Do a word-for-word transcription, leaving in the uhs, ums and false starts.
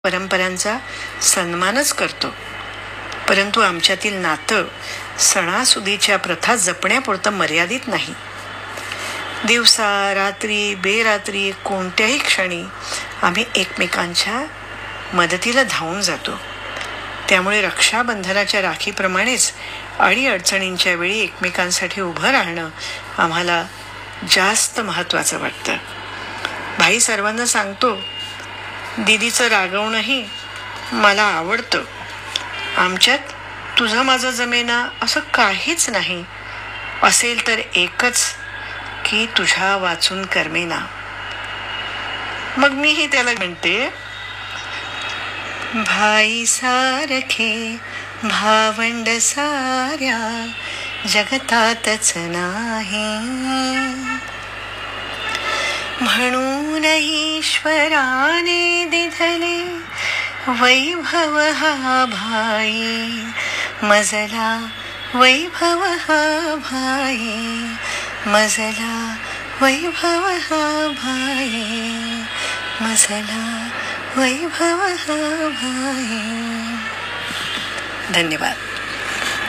परंपरांचा सन्मानच करतो. परंतु आमच्यातील नातं सणासुदीच्या प्रथा जपण्यापुरतं मर्यादित नाही. दिवसा रात्री बेरात्री कोणत्याही क्षणी आम्ही एकमेकांच्या मदतीला धावून जातो. त्यामुळे रक्षाबंधनाच्या राखीप्रमाणेच अडीअडचणींच्या वेळी एकमेकांसाठी उभं राहणं आम्हाला जास्त महत्त्वाचं वाटतं. भाई सर्वांना सांगतो, दीदीचं रागवणंही मला आवडतं. आमच्यात तुझं माझं जमेना असं काहीच नाही. असेल तर एकच की तुझ्या वाचून करमेना. मग मीही त्याला म्हणते, भाई सारखे भावंड साऱ्या जगतातच नाही. म्हणून ईश्वराने दिधले वैभव हा भाई मजला. वैभव हा भाई मजला. वैभव हा भाई मजला. वैभव हा भाई. धन्यवाद.